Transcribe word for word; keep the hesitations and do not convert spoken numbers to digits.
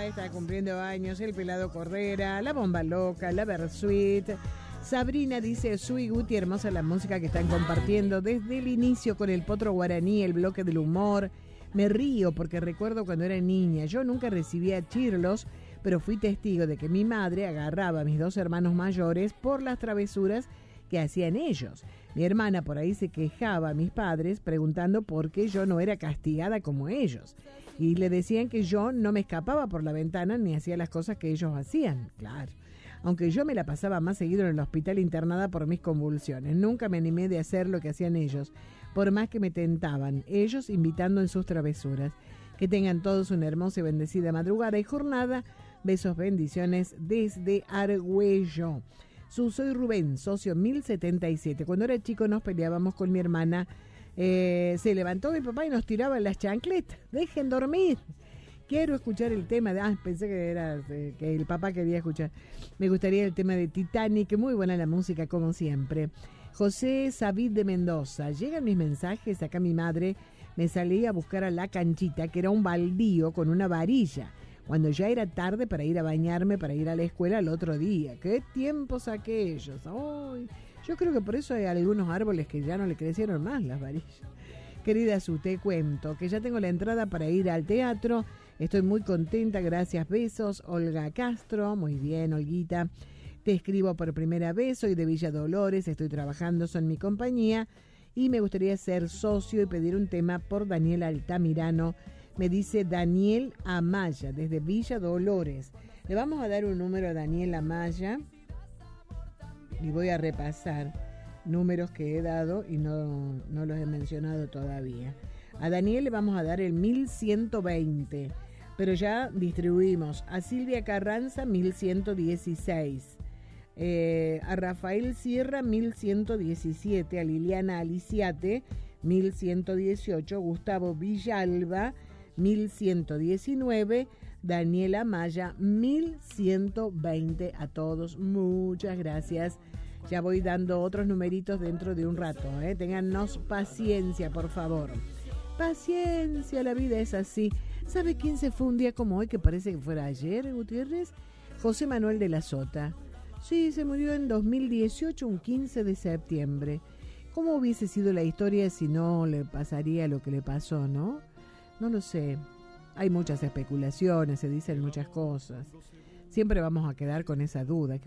está cumpliendo años, el Pelado Cordera, la Bomba Loca, la Versuit. Sabrina dice, Sui Guti, hermosa la música que están compartiendo desde el inicio con el Potro Guaraní, el bloque del humor. Me río porque recuerdo cuando era niña, yo nunca recibía chirlos, pero fui testigo de que mi madre agarraba a mis dos hermanos mayores por las travesuras que hacían ellos. Mi hermana por ahí se quejaba a mis padres preguntando por qué yo no era castigada como ellos. Y le decían que yo no me escapaba por la ventana ni hacía las cosas que ellos hacían. Claro. Aunque yo me la pasaba más seguido en el hospital internada por mis convulsiones. Nunca me animé de hacer lo que hacían ellos, por más que me tentaban, ellos invitando en sus travesuras. Que tengan todos una hermosa y bendecida madrugada y jornada. Besos, bendiciones desde Argüello. Su, soy Rubén, socio mil setenta y siete. Cuando era chico nos peleábamos con mi hermana. Eh, se levantó mi papá y nos tiraba las chancletas. Dejen dormir. Quiero escuchar el tema de... Ah, pensé que era eh, que el papá quería escuchar. Me gustaría el tema de Titanic. Muy buena la música, como siempre. José Savid de Mendoza. Llegan mis mensajes. Acá mi madre me salí a buscar a la canchita, que era un baldío con una varilla, cuando ya era tarde para ir a bañarme, para ir a la escuela al otro día. ¡Qué tiempos aquellos! ¡Ay! Yo creo que por eso hay algunos árboles que ya no le crecieron más las varillas. Querida Su, te cuento que ya tengo la entrada para ir al teatro. Estoy muy contenta, gracias, besos. Olga Castro, muy bien, Olguita. Te escribo por primera vez, soy de Villa Dolores, estoy trabajando en mi compañía y me gustaría ser socio y pedir un tema por Daniel Altamirano. Me dice Daniel Amaya, desde Villa Dolores. Le vamos a dar un número a Daniel Amaya y voy a repasar números que he dado y no, no los he mencionado todavía. A Daniel le vamos a dar el mil ciento veinte, pero ya distribuimos. A Silvia Carranza, mil ciento dieciséis. Eh, a Rafael Sierra, mil ciento diecisiete. A Liliana Aliciate, mil ciento dieciocho. Gustavo Villalba, mil ciento diecinueve, Daniela Maya, mil ciento veinte. A todos, muchas gracias. Ya voy dando otros numeritos dentro de un rato, ¿eh? Téngannos paciencia, por favor. Paciencia, la vida es así. ¿Sabe quién se fue un día como hoy, que parece que fuera ayer, Gutiérrez? José Manuel de la Sota. Sí, se murió en dos mil dieciocho, un quince de septiembre. ¿Cómo hubiese sido la historia si no le pasaría lo que le pasó, no? No lo sé. Hay muchas especulaciones, se dicen muchas cosas. Siempre vamos a quedar con esa duda.